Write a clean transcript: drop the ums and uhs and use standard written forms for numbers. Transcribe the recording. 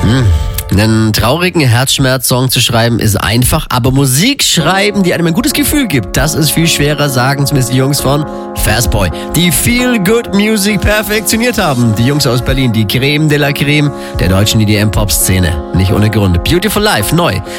Einen traurigen Herzschmerz-Song zu schreiben ist einfach, aber Musik schreiben, die einem ein gutes Gefühl gibt, das ist viel schwerer, sagen zumindest die Jungs von Fastboy, die Feel Good Music perfektioniert haben. Die Jungs aus Berlin, die Creme de la Creme der deutschen EDM-Pop-Szene. Nicht ohne Grund. Beautiful Life, neu.